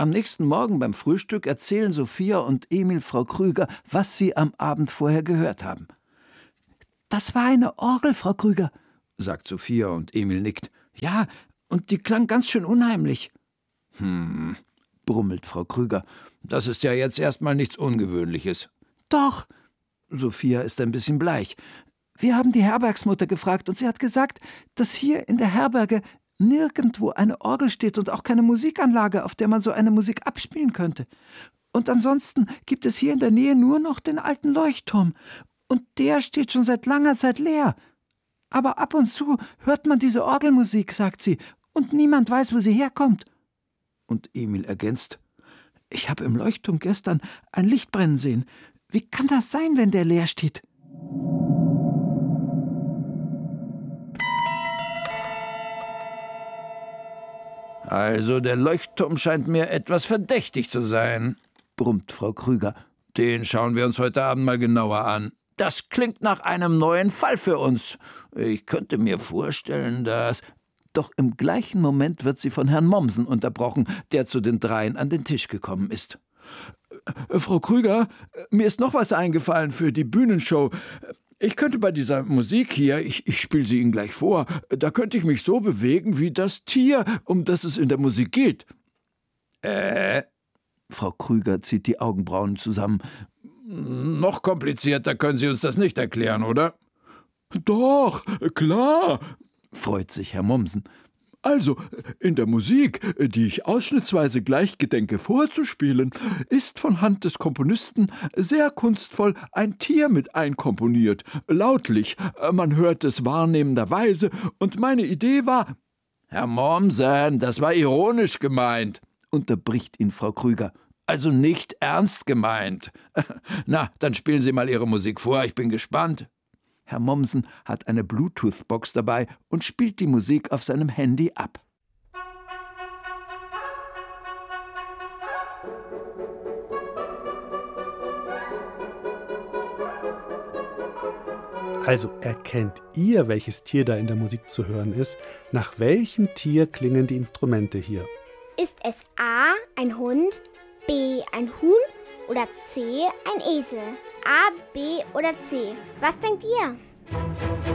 Am nächsten Morgen beim Frühstück erzählen Sophia und Emil Frau Krüger, was sie am Abend vorher gehört haben. »Das war eine Orgel, Frau Krüger«, sagt Sophia und Emil nickt. »Ja, und die klang ganz schön unheimlich.« Brummelt Frau Krüger. »Das ist ja jetzt erstmal nichts Ungewöhnliches.« »Doch«, Sophia ist ein bisschen bleich. »Wir haben die Herbergsmutter gefragt und sie hat gesagt, dass hier in der Herberge nirgendwo eine Orgel steht und auch keine Musikanlage, auf der man so eine Musik abspielen könnte. Und ansonsten gibt es hier in der Nähe nur noch den alten Leuchtturm. Und der steht schon seit langer Zeit leer. Aber ab und zu hört man diese Orgelmusik«, sagt sie, »und niemand weiß, wo sie herkommt.« Und Emil ergänzt: »Ich habe im Leuchtturm gestern ein Licht brennen sehen. Wie kann das sein, wenn der leer steht?« »Also der Leuchtturm scheint mir etwas verdächtig zu sein«, brummt Frau Krüger. »Den schauen wir uns heute Abend mal genauer an. Das klingt nach einem neuen Fall für uns. Ich könnte mir vorstellen, dass...« Doch im gleichen Moment wird sie von Herrn Mommsen unterbrochen, der zu den dreien an den Tisch gekommen ist. »Frau Krüger, mir ist noch was eingefallen für die Bühnenshow. Ich könnte bei dieser Musik hier, ich spiele sie Ihnen gleich vor, da könnte ich mich so bewegen wie das Tier, um das es in der Musik geht.« Frau Krüger zieht die Augenbrauen zusammen. »Noch komplizierter können Sie uns das nicht erklären, oder?« »Doch, klar«, freut sich Herr Mommsen. »Also, in der Musik, die ich ausschnittsweise gleich gedenke vorzuspielen, ist von Hand des Komponisten sehr kunstvoll ein Tier mit einkomponiert, lautlich, man hört es wahrnehmenderweise, und meine Idee war...« »Herr Mommsen, das war ironisch gemeint«, unterbricht ihn Frau Krüger. »Also nicht ernst gemeint. Na, dann spielen Sie mal Ihre Musik vor, ich bin gespannt.« Herr Mommsen hat eine Bluetooth-Box dabei und spielt die Musik auf seinem Handy ab. Also erkennt ihr, welches Tier da in der Musik zu hören ist? Nach welchem Tier klingen die Instrumente hier? Ist es A, ein Hund, B, ein Huhn oder C, ein Esel? A, B oder C? Was denkt ihr?